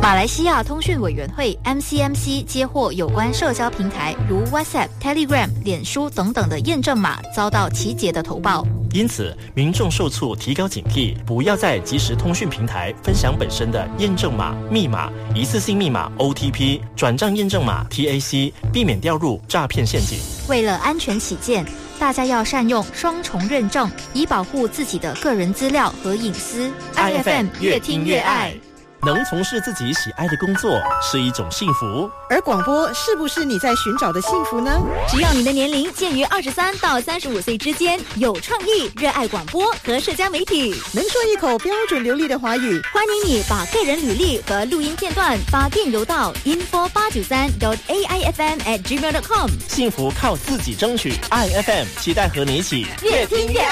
马来西亚通讯委员会 MCMC 接获有关社交平台如 WhatsApp、Telegram、脸书等等的验证码遭到奇杰的投报， 因此民众受促提高警惕，不要在即时通讯平台分享本身的验证码、密码、一次性密码 OTP、转账验证码 TAC， 避免掉入诈骗陷阱。 为了安全起见，大家要善用双重认证，以保护自己的个人资料和隐私。IFM 越听越爱。 能从事自己喜爱的工作是一种幸福， 而广播是不是你在寻找的幸福呢？ 只要你的年龄介于23到35岁之间，有创意，热爱广播和社交媒体， 能说一口标准流利的华语， 欢迎你把个人履历和录音片段发电邮到 info893.aifm@gmail.com。 幸福靠自己争取。IFM 期待和你一起越听越爱。